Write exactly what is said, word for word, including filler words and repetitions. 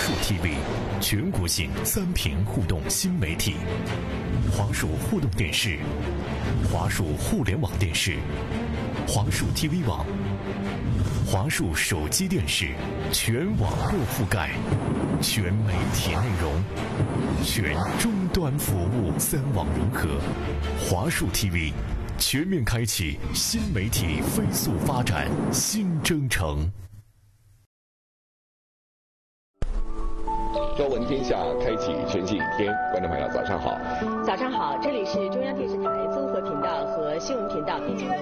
树 T V， 全国性三屏互动新媒体。华数互动电视、华数互联网电视、华数 T V 网、华数手机电视，全网络覆盖，全媒体内容，全终端服务，三网融合。华数 T V 全面开启新媒体飞速发展新征程。 朝闻天下，开启全新一天。观众朋友，早上好！ 早上好，这里是中央电视台综合频道和新闻频道并进行